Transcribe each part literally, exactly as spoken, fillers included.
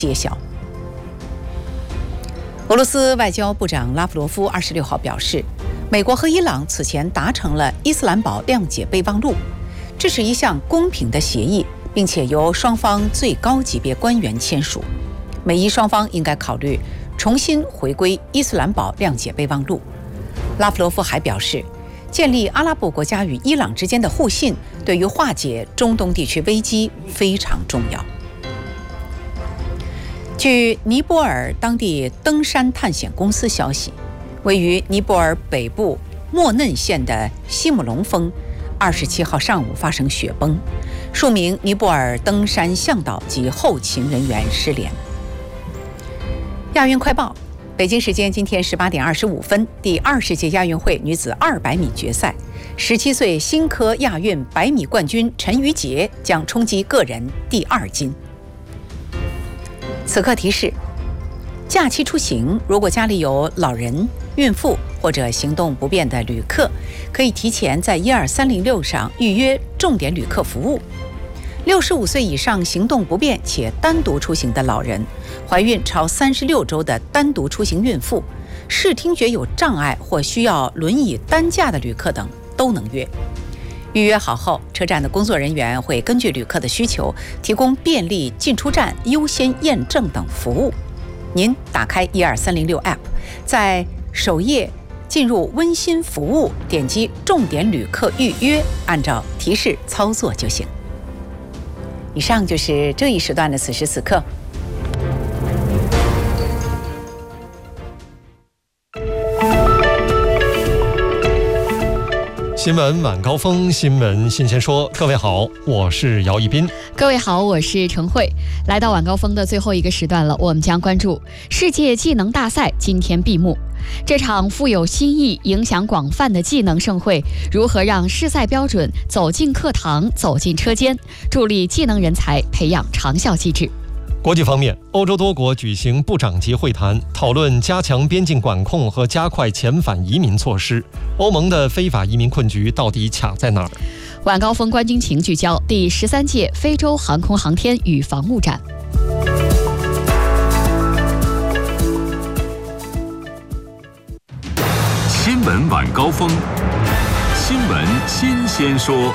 揭晓。俄罗斯外交部长拉夫罗夫二十六号表示，美国和伊朗此前达成了伊斯兰堡谅解备忘录，这是一项公平的协议，并且由双方最高级别官员签署。美伊双方应该考虑重新回归伊斯兰堡谅解备忘录。拉夫罗夫还表示，建立阿拉伯国家与伊朗之间的互信，对于化解中东地区危机非常重要。据尼泊尔当地登山探险公司消息，位于尼泊尔北部莫嫩县的西姆龙峰，二十七号上午发生雪崩，数名尼泊尔登山向导及后勤人员失联。亚运快报，北京时间今天十八点二十五分，第二十届亚运会女子二百米决赛，十七岁新科亚运百米冠军陈雨洁将冲击个人第二金。此刻提示：假期出行，如果家里有老人、孕妇或者行动不便的旅客，可以提前在一二三零六上预约重点旅客服务。六十五岁以上行动不便且单独出行的老人，怀孕超三十六周的单独出行孕妇，视听觉有障碍或需要轮椅担架的旅客等都能约。预约好后，车站的工作人员会根据旅客的需求，提供便利进出站优先验证等服务。您打开一二三零六 App， 在首页进入温馨服务，点击重点旅客预约，按照提示操作就行。以上就是这一时段的此时此刻。 新闻晚高峰，新闻新鲜说。各位好，我是姚一斌。 各位好，我是陈慧。来到晚高峰的最后一个时段了，我们将关注世界技能大赛今天闭幕。这场富有新意、影响广泛的技能盛会，如何让试赛标准走进课堂、走进车间，助力技能人才培养长效机制？ 国际方面，欧洲多国举行部长级会谈，讨论加强边境管控和加快遣返移民措施。欧盟的非法移民困局到底卡在哪儿？ 晚高峰观军情聚焦第十三届非洲航空航天与防务展。 新闻晚高峰，新闻新鲜说。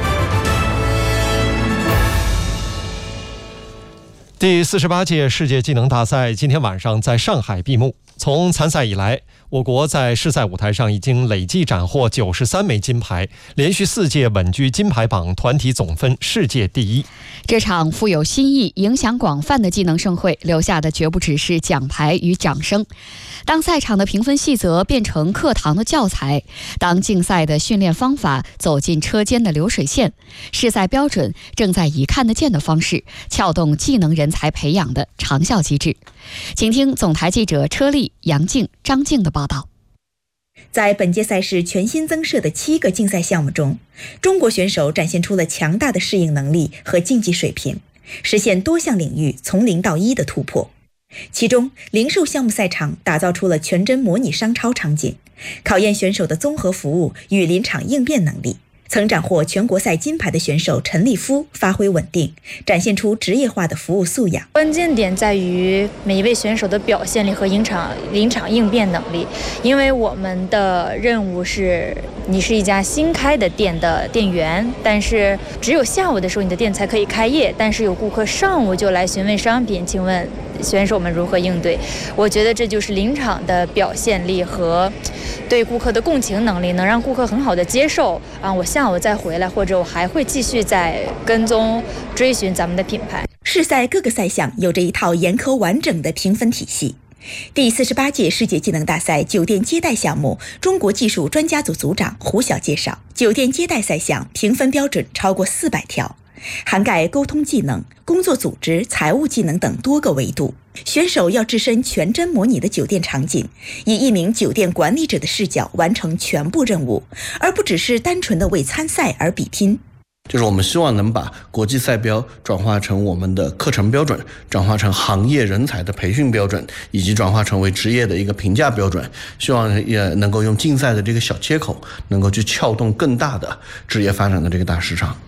第四十八届世界技能大赛今天晚上在上海闭幕。从参赛以来，我国在世赛舞台上已经累计斩获九十三枚金牌，连续四届稳居金牌榜团体总分世界第一。 这场富有新意、影响广泛的技能盛会留下的绝不只是奖牌与掌声。当赛场的评分细则变成课堂的教材，当竞赛的训练方法走进车间的流水线，试赛标准正在以看得见的方式撬动技能人才培养的长效机制。请听总台记者车丽、杨静、张静的报道。 在本届赛事全新增设的七个竞赛项目中，中国选手展现出了强大的适应能力和竞技水平，实现多项领域从零到一的突破。其中，零售项目赛场打造出了全真模拟商超场景，考验选手的综合服务与临场应变能力。曾斩获全国赛金牌的选手陈立夫发挥稳定，展现出职业化的服务素养。 关键点在于每一位选手的表现力和临场临场应变能力，因为我们的任务是，你是一家新开的店的店员，但是只有下午的时候你的店才可以开业，但是有顾客上午就来询问商品，请问选手们如何应对？我觉得这就是临场的表现力和对顾客的共情能力，能让顾客很好的接受啊，我下午再回来，或者我还会继续再跟踪追寻咱们的品牌。 世赛各个赛项有着一套严苛完整的评分体系。第四十八届世界技能大赛酒店接待项目，中国技术专家组组长胡晓介绍，酒店接待赛项评分标准超过四百条，涵盖沟通技能、工作组织、财务技能等多个维度。选手要置身全真模拟的酒店场景，以一名酒店管理者的视角完成全部任务，而不只是单纯的为参赛而比拼。 就是我们希望能把国际赛标转化成我们的课程标准，转化成行业人才的培训标准，以及转化成为职业的一个评价标准，希望也能够用竞赛的这个小切口，能够去撬动更大的职业发展的这个大市场。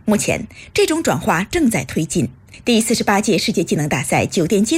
目前，这种转化正在推进。第四十八届世界技能大赛酒店接